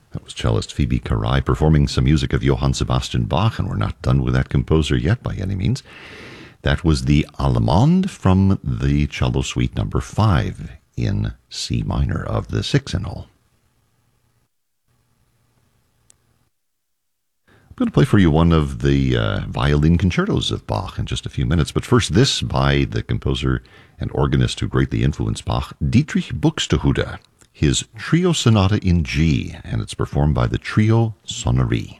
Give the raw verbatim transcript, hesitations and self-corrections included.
That was cellist Phoebe Caray performing some music of Johann Sebastian Bach, and we're not done with that composer yet by any means. That was the Allemande from the cello suite number five in C minor of the six in all. I'm going to play for you one of the uh, violin concertos of Bach in just a few minutes, but first this by the composer and organist who greatly influenced Bach, Dietrich Buxtehude, his Trio Sonata in G, and it's performed by the Trio Sonnerie.